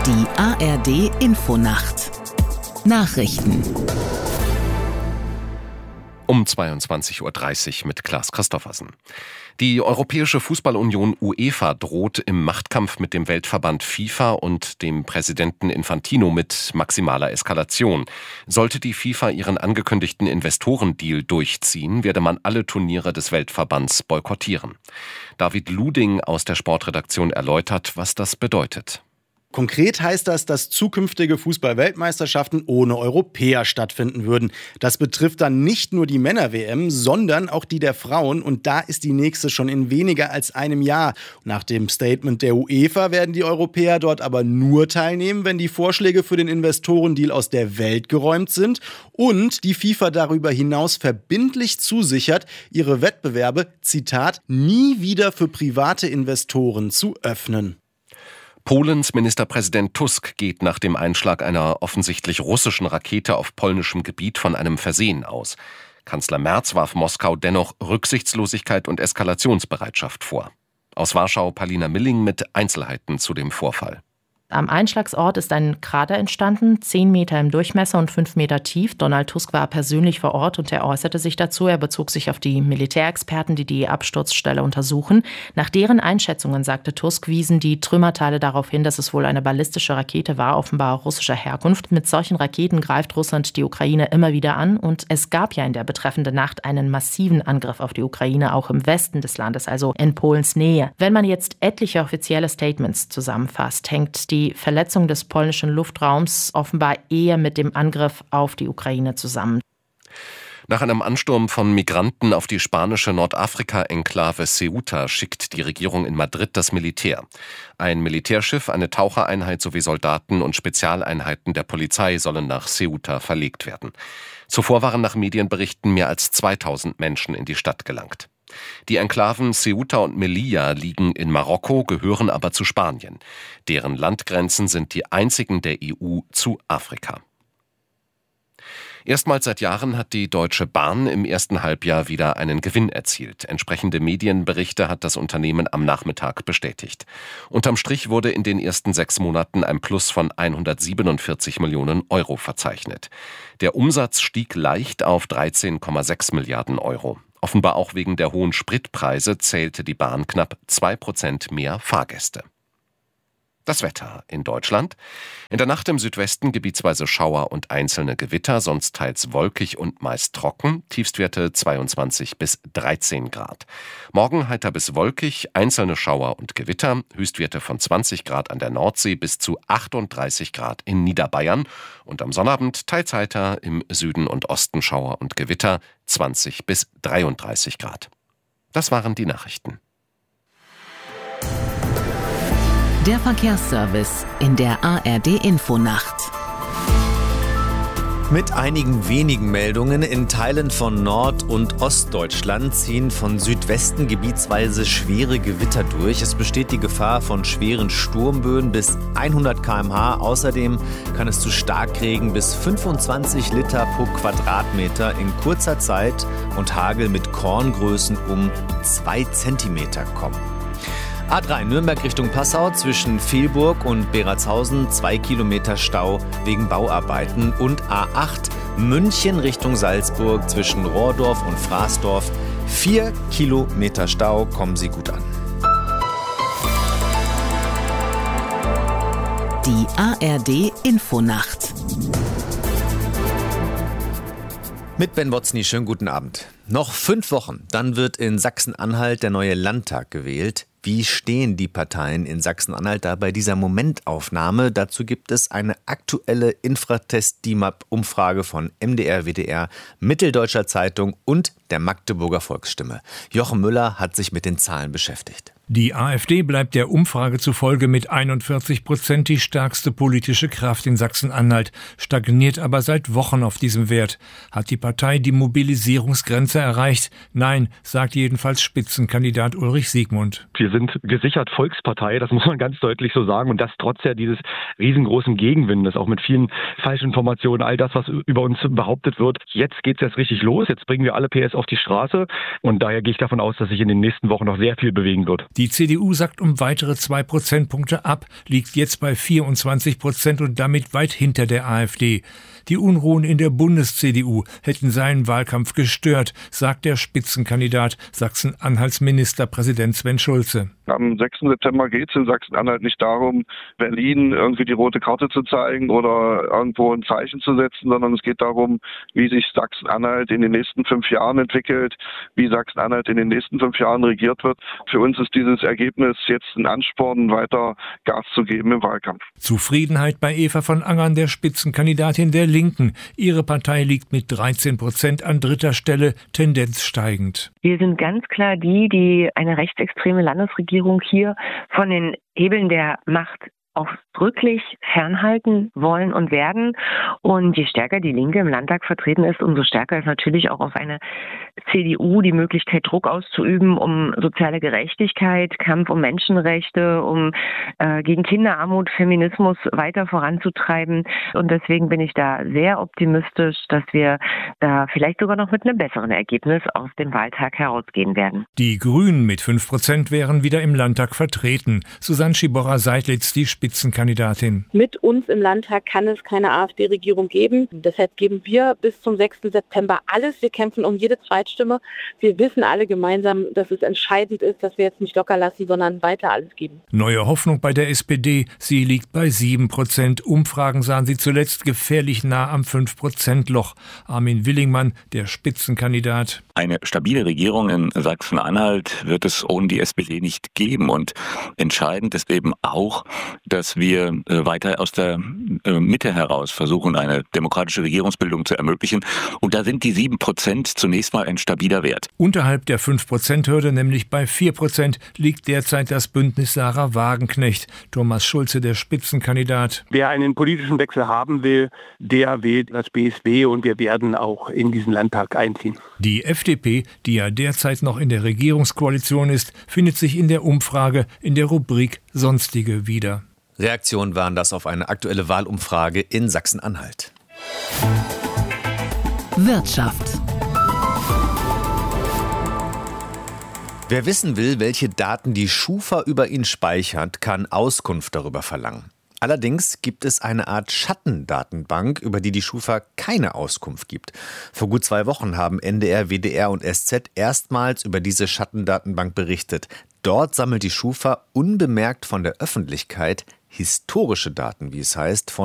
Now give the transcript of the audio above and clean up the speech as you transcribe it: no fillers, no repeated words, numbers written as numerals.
Die ARD Infonacht Nachrichten Um 22:30 Uhr mit Klaas Christoffersen. Die Europäische Fußballunion UEFA droht im Machtkampf mit dem Weltverband FIFA und dem Präsidenten Infantino mit maximaler Eskalation. Sollte die FIFA ihren angekündigten Investorendeal durchziehen, werde man alle Turniere des Weltverbands boykottieren. David Luding aus der Sportredaktion erläutert, was das bedeutet. Konkret heißt das, dass zukünftige Fußball-Weltmeisterschaften ohne Europäer stattfinden würden. Das betrifft dann nicht nur die Männer-WM, sondern auch die der Frauen. Und da ist die nächste schon in weniger als einem Jahr. Nach dem Statement der UEFA werden die Europäer dort aber nur teilnehmen, wenn die Vorschläge für den Investorendeal aus der Welt geräumt sind und die FIFA darüber hinaus verbindlich zusichert, ihre Wettbewerbe, Zitat, nie wieder für private Investoren zu öffnen. Polens Ministerpräsident Tusk geht nach dem Einschlag einer offensichtlich russischen Rakete auf polnischem Gebiet von einem Versehen aus. Kanzler Merz warf Moskau dennoch Rücksichtslosigkeit und Eskalationsbereitschaft vor. Aus Warschau Palina Milling mit Einzelheiten zu dem Vorfall. Am Einschlagsort ist ein Krater entstanden, 10 Meter im Durchmesser und 5 Meter tief. Donald Tusk war persönlich vor Ort und er äußerte sich dazu. Er bezog sich auf die Militärexperten, die die Absturzstelle untersuchen. Nach deren Einschätzungen, sagte Tusk, wiesen die Trümmerteile darauf hin, dass es wohl eine ballistische Rakete war, offenbar russischer Herkunft. Mit solchen Raketen greift Russland die Ukraine immer wieder an. Und es gab ja in der betreffenden Nacht einen massiven Angriff auf die Ukraine, auch im Westen des Landes, also in Polens Nähe. Wenn man jetzt etliche offizielle Statements zusammenfasst, hängt die Verletzung des polnischen Luftraums offenbar eher mit dem Angriff auf die Ukraine zusammen. Nach einem Ansturm von Migranten auf die spanische Nordafrika-Enklave Ceuta schickt die Regierung in Madrid das Militär. Ein Militärschiff, eine Tauchereinheit sowie Soldaten und Spezialeinheiten der Polizei sollen nach Ceuta verlegt werden. Zuvor waren nach Medienberichten mehr als 2000 Menschen in die Stadt gelangt. Die Enklaven Ceuta und Melilla liegen in Marokko, gehören aber zu Spanien. Deren Landgrenzen sind die einzigen der EU zu Afrika. Erstmals seit Jahren hat die Deutsche Bahn im ersten Halbjahr wieder einen Gewinn erzielt. Entsprechende Medienberichte hat das Unternehmen am Nachmittag bestätigt. Unterm Strich wurde in den ersten 6 Monaten ein Plus von 147 Millionen Euro verzeichnet. Der Umsatz stieg leicht auf 13,6 Milliarden Euro. Offenbar auch wegen der hohen Spritpreise zählte die Bahn knapp 2% mehr Fahrgäste. Das Wetter in Deutschland. In der Nacht im Südwesten gebietsweise Schauer und einzelne Gewitter, sonst teils wolkig und meist trocken. Tiefstwerte 22 bis 13 Grad. Morgen heiter bis wolkig, einzelne Schauer und Gewitter. Höchstwerte von 20 Grad an der Nordsee bis zu 38 Grad in Niederbayern. Und am Sonnabend teils heiter, im Süden und Osten Schauer und Gewitter, 20 bis 33 Grad. Das waren die Nachrichten. Der Verkehrsservice in der ARD Infonacht. Mit einigen wenigen Meldungen in Teilen von Nord- und Ostdeutschland ziehen von Südwesten gebietsweise schwere Gewitter durch. Es besteht die Gefahr von schweren Sturmböen bis 100 km/h. Außerdem kann es zu Starkregen bis 25 Liter pro Quadratmeter in kurzer Zeit und Hagel mit Korngrößen um 2 Zentimeter kommen. A3 Nürnberg Richtung Passau zwischen Velburg und Beratshausen 2 Kilometer Stau wegen Bauarbeiten und A8 München Richtung Salzburg zwischen Rohrdorf und Fraßdorf 4 Kilometer Stau. Kommen Sie gut an. Die ARD Infonacht. Mit Ben Wotzny, schönen guten Abend. Noch 5 Wochen, dann wird in Sachsen-Anhalt der neue Landtag gewählt. Wie stehen die Parteien in Sachsen-Anhalt da bei dieser Momentaufnahme? Dazu gibt es eine aktuelle Infratest-DIMAP-Umfrage von MDR, WDR, Mitteldeutscher Zeitung und der Magdeburger Volksstimme. Jochen Müller hat sich mit den Zahlen beschäftigt. Die AfD bleibt der Umfrage zufolge mit 41% die stärkste politische Kraft in Sachsen-Anhalt, stagniert aber seit Wochen auf diesem Wert. Hat die Partei die Mobilisierungsgrenze erreicht? Nein, sagt jedenfalls Spitzenkandidat Ulrich Siegmund. Wir sind gesichert Volkspartei, das muss man ganz deutlich so sagen. Und das trotz ja dieses riesengroßen Gegenwindes, auch mit vielen Falschinformationen, all das, was über uns behauptet wird. Jetzt geht's erst richtig los, jetzt bringen wir alle PS auf die Straße. Und daher gehe ich davon aus, dass sich in den nächsten Wochen noch sehr viel bewegen wird. Die CDU sackt um weitere 2 Prozentpunkte ab, liegt jetzt bei 24% und damit weit hinter der AfD. Die Unruhen in der Bundes-CDU hätten seinen Wahlkampf gestört, sagt der Spitzenkandidat Sachsen-Anhalts Ministerpräsident Sven Schulze. Am 6. September geht es in Sachsen-Anhalt nicht darum, Berlin irgendwie die rote Karte zu zeigen oder irgendwo ein Zeichen zu setzen, sondern es geht darum, wie sich Sachsen-Anhalt in den nächsten 5 Jahren entwickelt, wie Sachsen-Anhalt in den nächsten 5 Jahren regiert wird. Für uns ist dieses Ergebnis jetzt ein Ansporn, weiter Gas zu geben im Wahlkampf. Zufriedenheit bei Eva von Angern, der Spitzenkandidatin der Linken. Ihre Partei liegt mit 13% an 3. Stelle, Tendenz steigend. Wir sind ganz klar die eine rechtsextreme Landesregierung hier von den Hebeln der Macht ausdrücklich fernhalten wollen und werden. Und je stärker die Linke im Landtag vertreten ist, umso stärker ist natürlich auch auf eine CDU die Möglichkeit, Druck auszuüben, um soziale Gerechtigkeit, Kampf um Menschenrechte, um gegen Kinderarmut, Feminismus weiter voranzutreiben. Und deswegen bin ich da sehr optimistisch, dass wir da vielleicht sogar noch mit einem besseren Ergebnis aus dem Wahltag herausgehen werden. Die Grünen mit 5% wären wieder im Landtag vertreten. Susanne Schiborra-Seidlitz, die Spitzenkandidatin. Mit uns im Landtag kann es keine AfD-Regierung geben. Deshalb geben wir bis zum 6. September alles. Wir kämpfen um jede Zweitstimme. Wir wissen alle gemeinsam, dass es entscheidend ist, dass wir jetzt nicht locker lassen, sondern weiter alles geben. Neue Hoffnung bei der SPD. Sie liegt bei 7%. Umfragen sahen sie zuletzt gefährlich nah am 5%-Loch. Armin Willingmann, der Spitzenkandidat. Eine stabile Regierung in Sachsen-Anhalt wird es ohne die SPD nicht geben. Und entscheidend ist eben auch, dass wir weiter aus der Mitte heraus versuchen, eine demokratische Regierungsbildung zu ermöglichen. Und da sind die 7% zunächst mal ein stabiler Wert. Unterhalb der 5%-Hürde, nämlich bei 4%, liegt derzeit das Bündnis Sarah Wagenknecht. Thomas Schulze, der Spitzenkandidat. Wer einen politischen Wechsel haben will, der wählt das BSW und wir werden auch in diesen Landtag einziehen. Die FDP, die ja derzeit noch in der Regierungskoalition ist, findet sich in der Umfrage in der Rubrik Sonstige wieder. Reaktionen waren das auf eine aktuelle Wahlumfrage in Sachsen-Anhalt. Wirtschaft. Wer wissen will, welche Daten die Schufa über ihn speichert, kann Auskunft darüber verlangen. Allerdings gibt es eine Art Schattendatenbank, über die Schufa keine Auskunft gibt. Vor gut 2 Wochen haben NDR, WDR und SZ erstmals über diese Schattendatenbank berichtet. Dort sammelt die Schufa unbemerkt von der Öffentlichkeit historische Daten, wie es heißt, von